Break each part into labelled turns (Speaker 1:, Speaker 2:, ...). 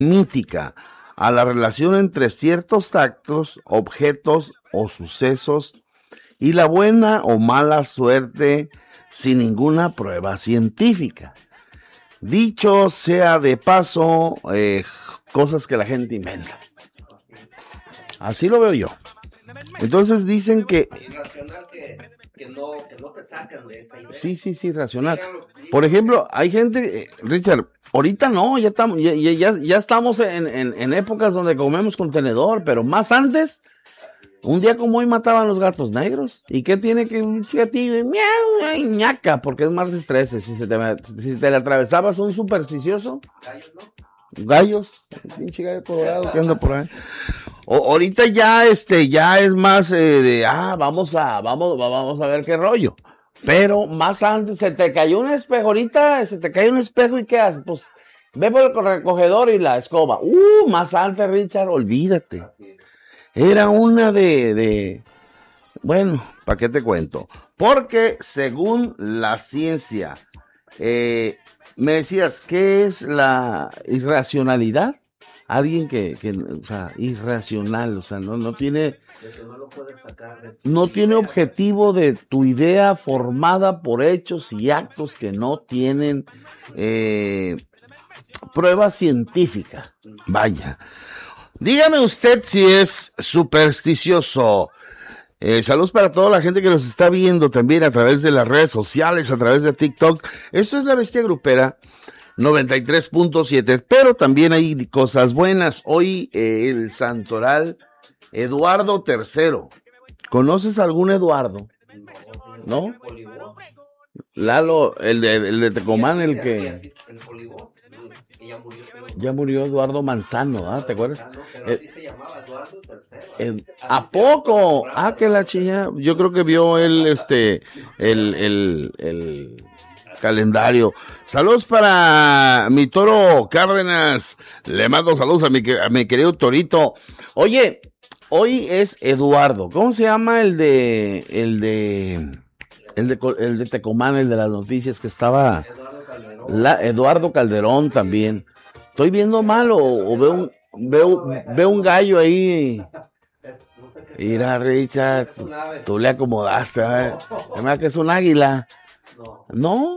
Speaker 1: mítica a la relación entre ciertos actos, objetos o sucesos y la buena o mala suerte sin ninguna prueba científica. Dicho sea de paso, cosas que la gente inventa. Así lo veo yo. Entonces dicen que...
Speaker 2: Irracional que no te sacan de esa idea.
Speaker 1: Sí, racional. Por ejemplo, hay gente, Richard, ahorita no, ya estamos en épocas donde comemos con tenedor, pero más antes, un día como hoy mataban los gatos negros. ¿Y qué tiene que un chigatillo? Miau, ñaca, porque es martes 13. Si te le atravesabas un supersticioso.
Speaker 2: Gallos, ¿no?
Speaker 1: Gallos, pinche gallo colorado que anda por ahí. Ahorita ya es más vamos a ver qué rollo. Pero más antes se te cayó un espejo, ahorita se te cae un espejo y ¿qué haces? Pues ve por el recogedor y la escoba. Más antes, Richard, olvídate. Era una bueno, ¿para qué te cuento? Porque según la ciencia, me decías, ¿qué es la irracionalidad? Alguien que o sea, irracional, o sea, no tiene...
Speaker 2: No lo puedes sacar de
Speaker 1: no tiene objetivo de tu idea formada por hechos y actos que no tienen prueba científica. Vaya. Dígame usted si es supersticioso. Saludos para toda la gente que nos está viendo también a través de las redes sociales, a través de TikTok. Esto es La Bestia Grupera 93.7, pero también hay cosas buenas. Hoy el santoral Eduardo III. ¿Conoces algún Eduardo? ¿No? Lalo, el de Tecomán, el que... Ya murió Eduardo Manzano, ¿ah? ¿Te acuerdas?
Speaker 2: Pero así se llamaba Eduardo III.
Speaker 1: ¿A poco? Que la chilla. Yo creo que vio el calendario. Saludos para mi Toro Cárdenas. Le mando saludos a mi querido Torito. Oye, hoy es Eduardo. ¿Cómo se llama el de Tecomán, el de las noticias que estaba? Eduardo Calderón también. ¿Estoy viendo mal o veo un gallo ahí? Mira, Richard, tú le acomodaste. ¿Verdad que es un águila? ¿No?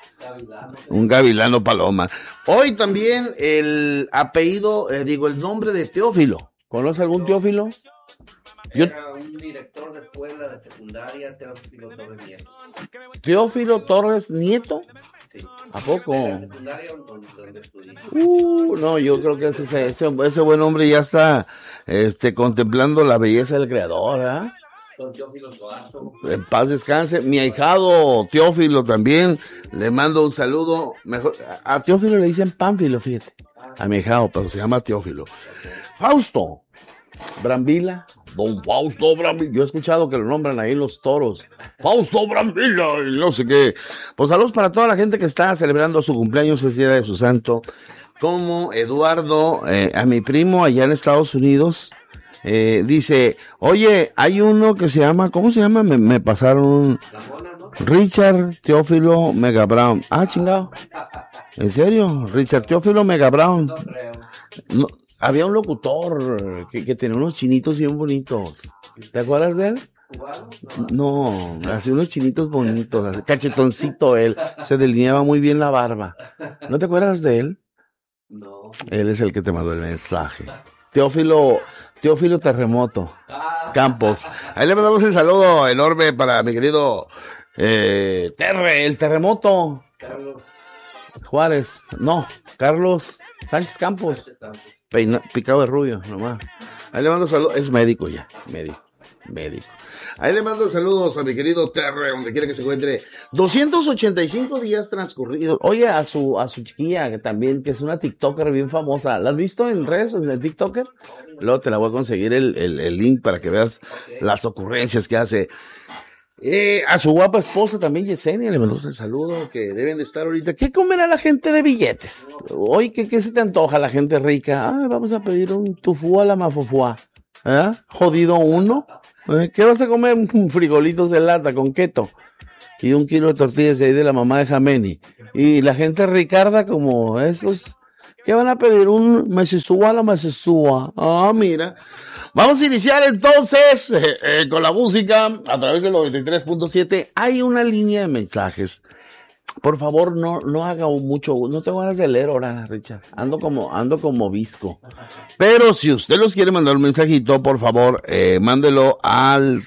Speaker 1: Un gavilano paloma. Hoy también el apellido, el nombre de Teófilo. ¿Conoce algún Teófilo?
Speaker 2: Era un director de escuela de secundaria, Teófilo Torres Nieto.
Speaker 1: ¿Teófilo Torres Nieto?
Speaker 2: Sí.
Speaker 1: ¿A poco?
Speaker 2: De la secundaria donde estudié.
Speaker 1: No, yo creo que ese buen hombre ya está contemplando la belleza del creador, ¿eh?
Speaker 2: Don Teófilo Soazo.
Speaker 1: En paz descanse. Mi ahijado Teófilo también, le mando un saludo. Mejor, a Teófilo le dicen Pánfilo, fíjate. A mi ahijado, pero se llama Teófilo. Fausto Brambila, don Fausto Brambila. Yo he escuchado que lo nombran ahí los toros. Fausto Brambila, y no sé qué. Pues saludos para toda la gente que está celebrando su cumpleaños, es día de su santo. Como Eduardo, a mi primo allá en Estados Unidos. Dice, oye, hay uno que se llama, ¿cómo se llama? Me pasaron
Speaker 2: La mona, ¿no?
Speaker 1: Richard Teófilo Mega Brown. Chingado. ¿En serio? Richard Teófilo Mega Brown.
Speaker 2: No creo.
Speaker 1: No, había un locutor que tenía unos chinitos bien bonitos. ¿Te acuerdas de él?
Speaker 2: ¿Cubano?
Speaker 1: No, hacía unos chinitos bonitos, así, cachetoncito él. Se delineaba muy bien la barba. ¿No te acuerdas de él?
Speaker 2: No.
Speaker 1: Él es el que te mandó el mensaje. Teófilo Terremoto Campos. Ahí le mandamos el saludo enorme para mi querido el Terremoto
Speaker 2: Carlos
Speaker 1: Juárez. No, Carlos Sánchez Campos. Picado de rubio, nomás. Ahí le mando saludos. Es médico ya. Médico. Ahí le mando saludos a mi querido Terre, donde quiera que se encuentre. 285 días transcurridos. Oye, a su chiquilla, que también, que es una TikToker bien famosa. ¿La has visto en redes, en TikToker? Luego te la voy a conseguir el link para que veas las ocurrencias que hace. A su guapa esposa también, Yesenia, le mandó el saludo, que deben de estar ahorita. ¿Qué comerá la gente de billetes? Hoy, ¿qué se te antoja la gente rica? Vamos a pedir un tufú a la mafufua. Jodido uno. ¿Qué vas a comer? Frijolitos de lata con keto. Y 1 kilo de tortillas de ahí de la mamá de Jameni. Y la gente ricarda como estos ¿Qué van a pedir? Un mesesúa la mesesúa. Ah, mira. Vamos a iniciar entonces con la música a través del 93.7. Hay una línea de mensajes. Por favor, no haga mucho, no tengo ganas de leer ahora, Richard. Ando como visco. Pero si usted los quiere mandar un mensajito, por favor, mándelo al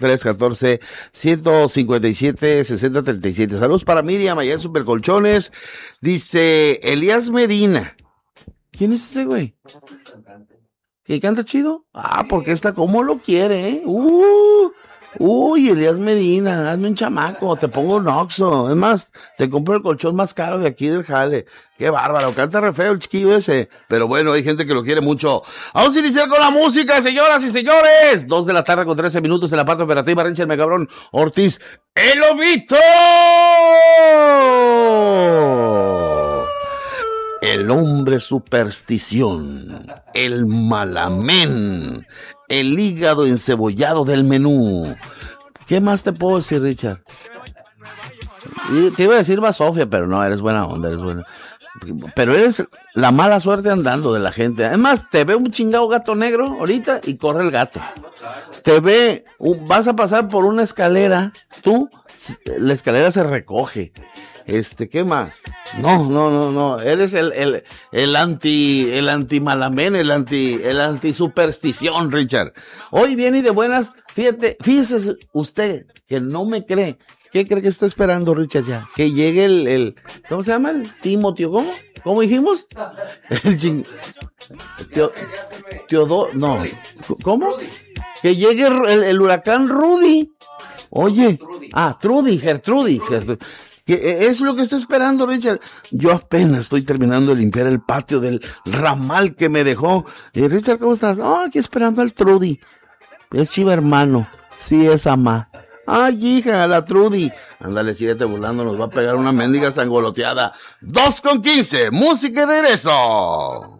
Speaker 1: 314-157-6037. Saludos para Miriam, allá en Supercolchones. Dice Elías Medina. ¿Quién es ese güey? ¿Que canta chido? Ah, porque está como lo quiere, ¿eh? Uy, Elías Medina, hazme un chamaco, te pongo un Oxxo. Es más, te compro el colchón más caro de aquí del jale. Qué bárbaro, canta re feo el chiquillo ese. Pero bueno, hay gente que lo quiere mucho. Vamos a iniciar con la música, señoras y señores. 2 de la tarde con 13 minutos en la parte operativa. Richard Megabrón Ortiz, ¡el Lobito! El hombre superstición, el malamén, el hígado encebollado del menú. ¿Qué más te puedo decir, Richard? Y te iba a decir Basofia, pero no, eres buena onda, eres buena. Pero eres la mala suerte andando de la gente. Además, te ve un chingado gato negro ahorita y corre el gato. Te ve, vas a pasar por una escalera, tú, la escalera se recoge. ¿Qué más? No, eres el anti malamén, el anti superstición, Richard. Hoy viene y de buenas, fíjese usted que no me cree. ¿Qué cree que está esperando, Richard, ya? Que llegue el ¿cómo se llama? El Timoteo, ¿cómo dijimos? Teodoro, no, ¿cómo? Que llegue el huracán Rudy. Oye, Gertrudis. ¿Qué es lo que está esperando, Richard? Yo apenas estoy terminando de limpiar el patio del ramal que me dejó. Richard, ¿cómo estás? Aquí esperando al Trudy. Es chiva hermano. Sí, es amá. Ay, hija, la Trudy. Ándale, síguete burlando, nos va a pegar una mendiga sangoloteada. 2:15, música y regreso.